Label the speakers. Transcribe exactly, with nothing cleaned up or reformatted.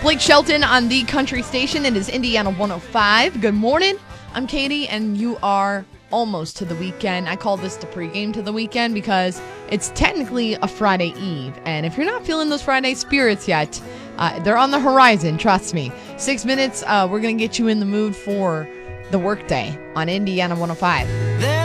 Speaker 1: Blake Shelton on the country station. It is Indiana one oh five. Good morning. I'm Katie, and you are almost to the weekend. I call this the pregame to the weekend because it's technically a Friday Eve. And if you're not feeling those Friday spirits yet, uh, they're on the horizon, trust me. Six minutes, uh, we're going to get you in the mood for the workday on Indiana one oh five.